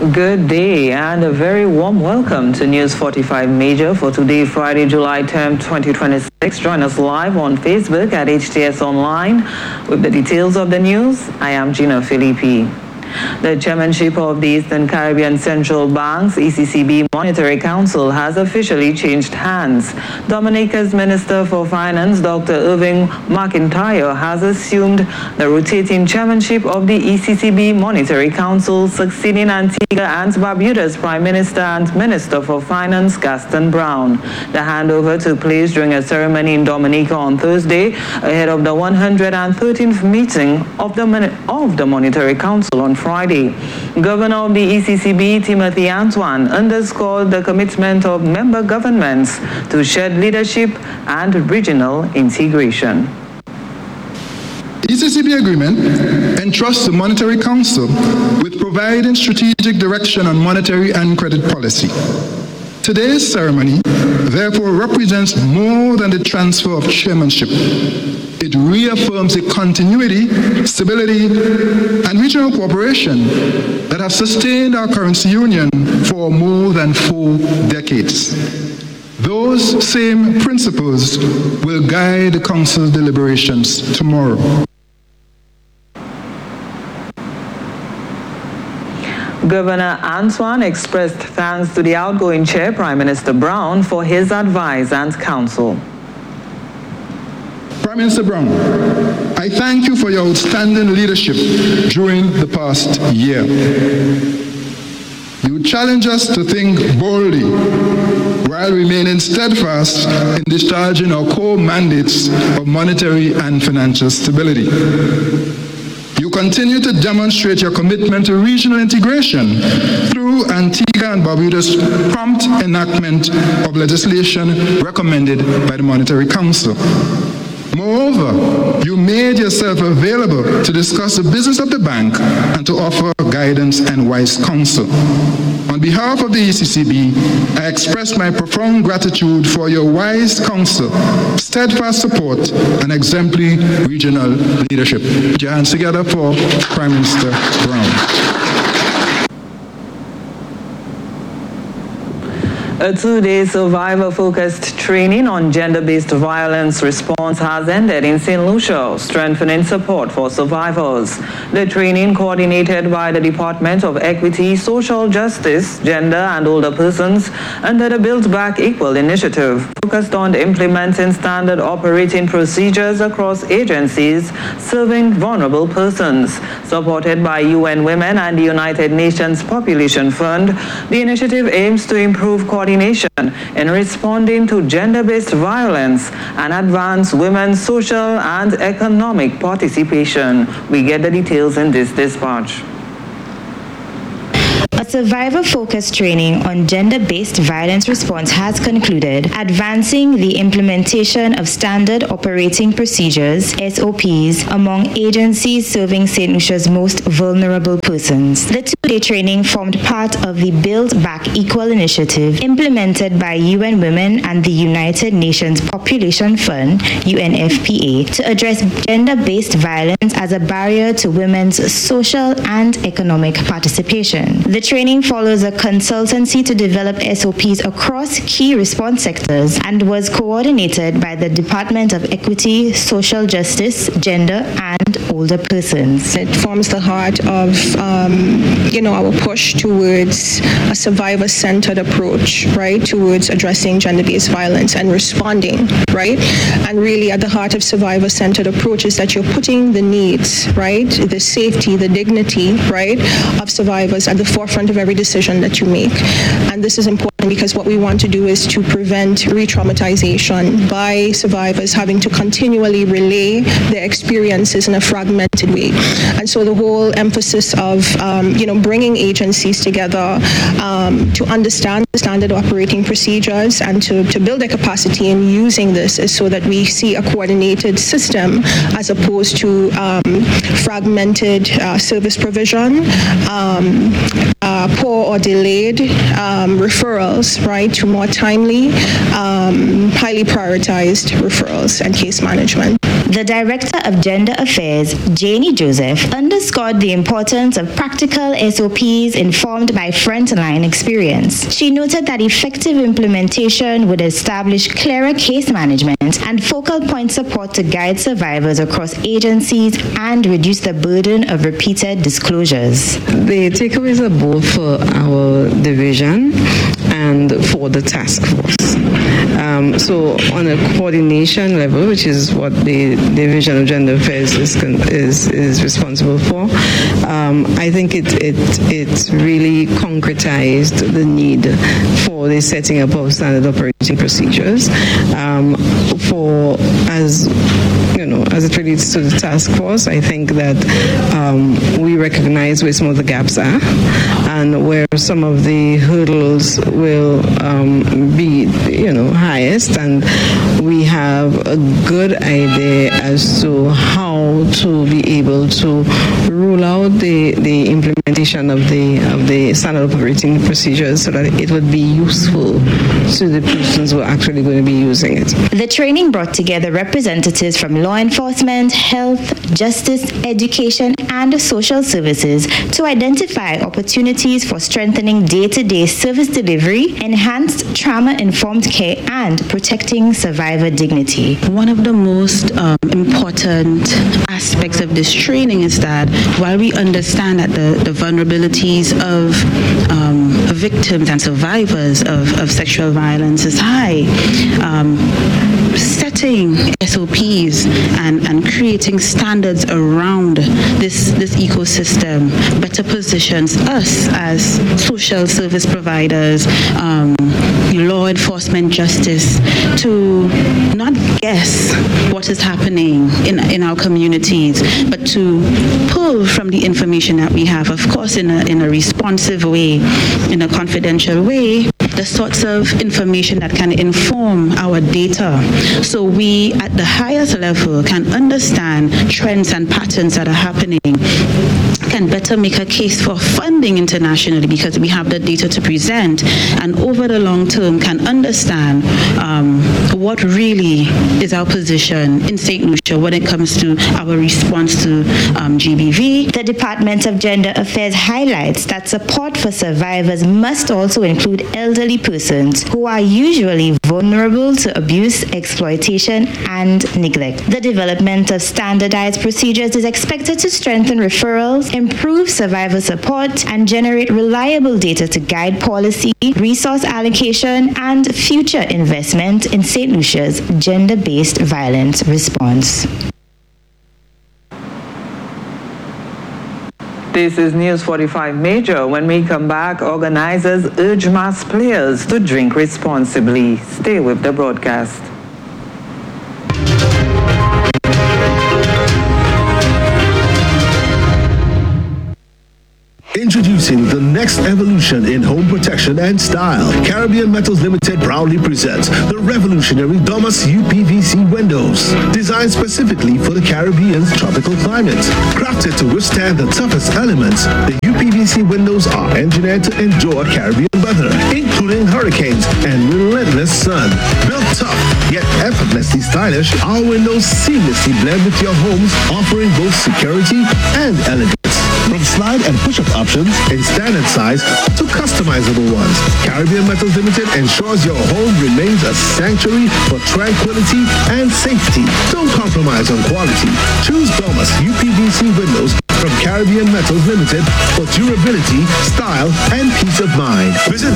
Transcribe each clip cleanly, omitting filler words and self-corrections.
Good day and a very warm welcome to News 45 Major for today, Friday, July 10, 2026. Join us live on Facebook at HTS Online with the details of the news. I am Gina Philippi. The chairmanship of the Eastern Caribbean Central Bank's ECCB Monetary Council has officially changed hands. Dominica's Minister for Finance, Dr. Irving McIntyre, has assumed the rotating chairmanship of the ECCB Monetary Council, succeeding Antigua and Barbuda's Prime Minister and Minister for Finance, Gaston Brown. The handover took place during a ceremony in Dominica on Thursday, ahead of the 113th meeting of the Monetary Council on Friday. Governor of the ECCB, Timothy Antoine, underscored the commitment of member governments to shared leadership and regional integration. The ECCB agreement entrusts the Monetary Council with providing strategic direction on monetary and credit policy. Today's ceremony, therefore, represents more than the transfer of chairmanship. It reaffirms the continuity, stability, and regional cooperation that have sustained our currency union for more than 4 decades. Those same principles will guide the Council's deliberations tomorrow. Governor Antoine expressed thanks to the outgoing chair, Prime Minister Brown, for his advice and counsel. Prime Minister Brown, I thank you for your outstanding leadership during the past year. You challenge us to think boldly while remaining steadfast in discharging our core mandates of monetary and financial stability. You continue to demonstrate your commitment to regional integration through Antigua and Barbuda's prompt enactment of legislation recommended by the Monetary Council. Moreover, you made yourself available to discuss the business of the bank and to offer guidance and wise counsel. On behalf of the ECCB, I express my profound gratitude for your wise counsel, steadfast support, and exemplary regional leadership. Put your hands together for Prime Minister Brown. A 2-day survivor-focused training on gender-based violence response has ended in St. Lucia, strengthening support for survivors. The training, coordinated by the Department of Equity, Social Justice, Gender and Older Persons under the Build Back Equal initiative, focused on implementing standard operating procedures across agencies serving vulnerable persons. Supported by UN Women and the United Nations Population Fund, the initiative aims to improve coordination in responding to gender-based violence and advance women's social and economic participation. We get the details in this dispatch. A survivor-focused training on gender-based violence response has concluded, advancing the implementation of standard operating procedures, SOPs, among agencies serving St. Lucia's most vulnerable persons. The 2-day training formed part of the Build Back Equal initiative implemented by UN Women and the United Nations Population Fund, UNFPA, to address gender-based violence as a barrier to women's social and economic participation. The training follows a consultancy to develop SOPs across key response sectors and was coordinated by the Department of Equity, Social Justice, Gender and Older Persons. It forms the heart of, our push towards a survivor-centered approach, right, towards addressing gender-based violence and responding, right? And really at the heart of survivor-centered approach is that you're putting the needs, right, the safety, the dignity, right, of survivors at the forefront of every decision that you make. And this is important because what we want to do is to prevent re-traumatization by survivors having to continually relay their experiences in a fragmented way. And so the whole emphasis of, bringing agencies together to understand the standard operating procedures and to build their capacity in using this is so that we see a coordinated system as opposed to fragmented service provision, poor or delayed referrals, right, to more timely, highly prioritized referrals and case management. The Director of Gender Affairs, Janie Joseph, underscored the importance of practical SOPs informed by frontline experience. She noted that effective implementation would establish clearer case management and focal point support to guide survivors across agencies and reduce the burden of repeated disclosures. The takeaways are both for our division and for the task force. So on a coordination level, which is what the Division of Gender Affairs is responsible for, I think it really concretized the need for the setting up of standard operating procedures as it relates to the task force. I think that we recognize where some of the gaps are and where some of the hurdles will be, highest, and we have a good idea as to how to be able to rule out the implementation of the standard operating procedures so that it would be useful to the persons who are actually going to be using it. The training brought together representatives from law enforcement, health, justice, education, and social services to identify opportunities for strengthening day-to-day service delivery, enhanced trauma-informed care, and protecting survivor dignity. One of the most important aspects of this training is that while we understand that the vulnerabilities of victims and survivors of sexual violence is high, setting SOPs and creating standards around this ecosystem better positions us as social service providers, law enforcement, justice, to not guess what is happening in our communities, but to pull from the information that we have, of course, in a responsive way, in a confidential way, the sorts of information that can inform our data, so we at the highest level can understand trends and patterns that are happening, can better make a case for funding internationally because we have the data to present, and over the long term can understand what really is our position in St. Lucia when it comes to our response to GBV. The Department of Gender Affairs highlights that support for survivors must also include elderly persons who are usually vulnerable to abuse, exploitation, and neglect. The development of standardized procedures is expected to strengthen referrals, improve survivor support, and generate reliable data to guide policy, resource allocation, and future investment in St. Lucia's gender-based violence response. This is News 45 Major. When we come back, organizers urge mass players to drink responsibly. Stay with the broadcast. Introducing the next evolution in home protection and style. Caribbean Metals Limited proudly presents the revolutionary Domus UPVC windows. Designed specifically for the Caribbean's tropical climate. Crafted to withstand the toughest elements, the UPVC windows are engineered to endure Caribbean weather, including hurricanes and relentless sun. Built tough, yet effortlessly stylish, our windows seamlessly blend with your homes, offering both security and elegance. From slide and push-up options in standard size to customizable ones, Caribbean Metals Limited ensures your home remains a sanctuary for tranquility and safety. Don't compromise on quality. Choose Domus UPVC windows from Caribbean Metals Limited for durability, style, and peace of mind. Visit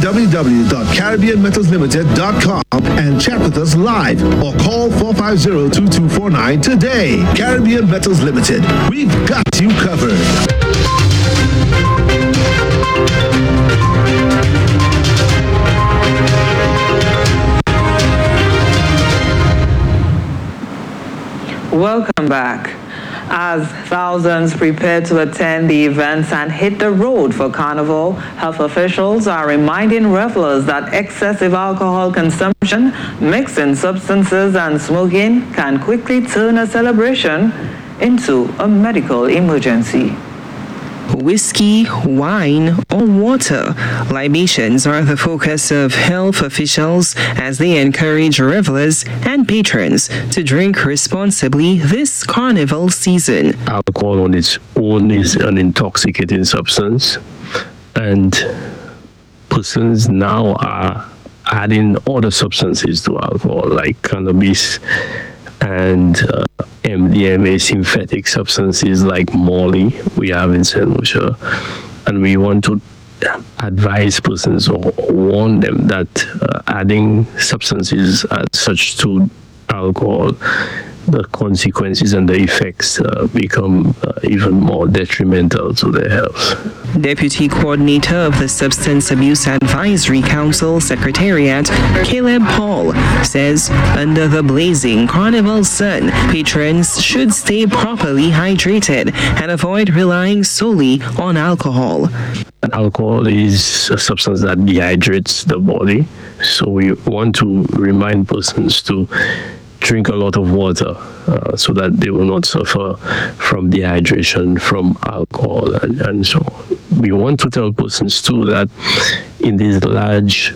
www.caribbeanmetalslimited.com and chat with us live or call 450-2249 today. Caribbean Metals Limited. We've got you covered. Welcome back. As thousands prepare to attend the events and hit the road for Carnival, health officials are reminding revelers that excessive alcohol consumption, mixing substances, and smoking can quickly turn a celebration into a medical emergency. whiskey, wine, or water. Libations are the focus of health officials as they encourage revelers and patrons to drink responsibly this carnival season. Alcohol on its own is an intoxicating substance, and persons now are adding other substances to alcohol like cannabis and MDMA, synthetic substances like Molly we have in St. Lucia. And we want to advise persons or warn them that adding substances as such to alcohol, the consequences and the effects become even more detrimental to their health. Deputy Coordinator of the Substance Abuse Advisory Council Secretariat, Caleb Paul, says under the blazing carnival sun, patrons should stay properly hydrated and avoid relying solely on alcohol. Alcohol is a substance that dehydrates the body, so we want to remind persons to drink a lot of water so that they will not suffer from dehydration from alcohol and so on. We want to tell persons too that in these large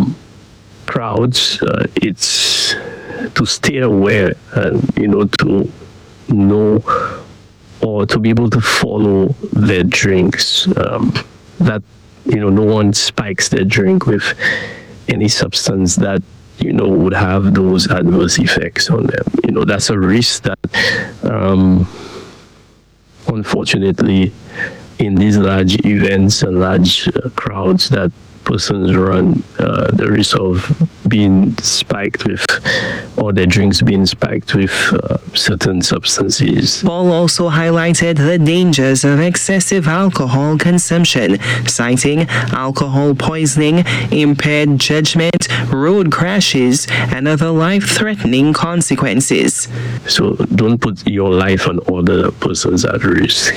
crowds, it's to stay aware and, to know or to be able to follow their drinks, that, no one spikes their drink with any substance that would have those adverse effects on them. That's a risk that, unfortunately, in these large events and large crowds that persons run, the risk of being spiked with, or their drinks being spiked with certain substances. Paul also highlighted the dangers of excessive alcohol consumption, citing alcohol poisoning, impaired judgment, road crashes, and other life-threatening consequences. So don't put your life and other persons at risk.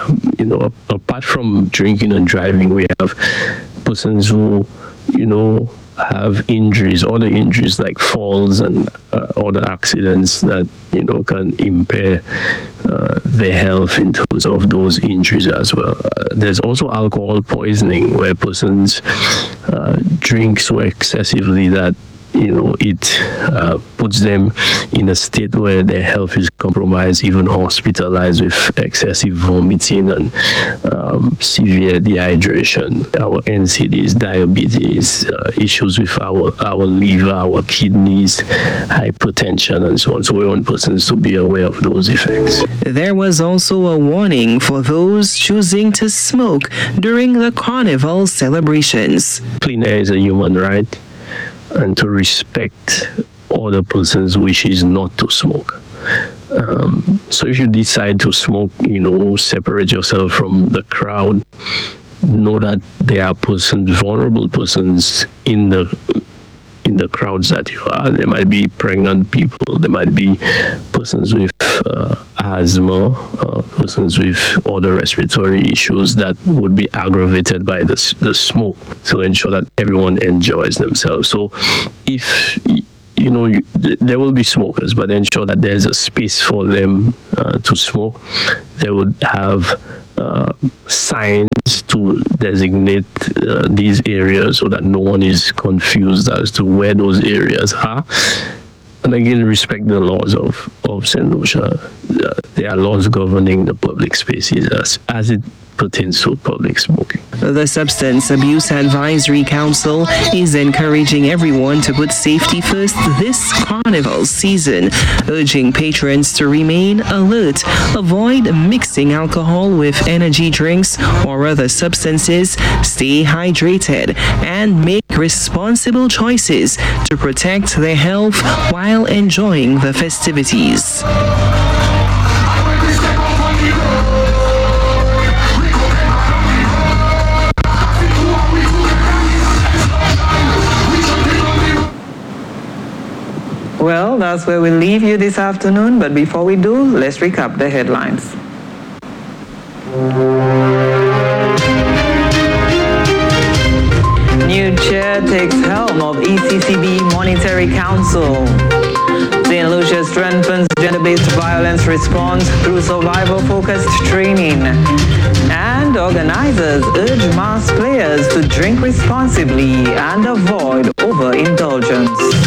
Apart from drinking and driving, we have persons who, have injuries, other injuries like falls and other accidents that, can impair their health in terms of those injuries as well. There's also alcohol poisoning, where persons drink so excessively that it puts them in a state where their health is compromised, even hospitalized with excessive vomiting and severe dehydration. Our NCDs, diabetes, issues with our liver, our kidneys, hypertension, and so on. So we want persons to be aware of those effects. There was also a warning for those choosing to smoke during the carnival celebrations. Clean air is a human right, and to respect other person's wishes not to smoke. So if you decide to smoke, separate yourself from the crowd. Know that there are vulnerable persons in the crowds that you are. There might be pregnant people, there might be persons with asthma, persons with other respiratory issues that would be aggravated by the smoke, to ensure that everyone enjoys themselves. So if there will be smokers, but ensure that there's a space for them to smoke. They would have signs to designate these areas so that no one is confused as to where those areas are. And again, respect the laws of St. Lucia. There are laws governing the public spaces as it pertains to public smoking. The Substance Abuse Advisory Council is encouraging everyone to put safety first this carnival season, urging patrons to remain alert, avoid mixing alcohol with energy drinks or other substances, stay hydrated, and make responsible choices to protect their health while enjoying the festivities. Well, that's where we leave you this afternoon, but before we do, let's recap the headlines. New chair takes helm of ECCB Monetary Council. St. Lucia strengthens gender gender-based violence response through survivor-focused training. And organizers urge mass players to drink responsibly and avoid overindulgence.